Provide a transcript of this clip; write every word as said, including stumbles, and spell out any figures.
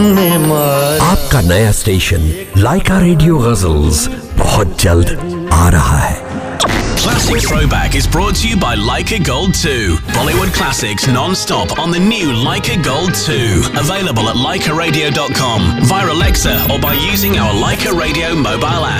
आपका नया स्टेशन लाइका रेडियो गजल्स बहुत जल्द आ रहा है। Classic Throwback is brought to you by Leica Gold two. Bollywood classics non-stop on the new Leica Gold two. Available at leica radio dot com, via Alexa or by using our Leica Radio mobile app.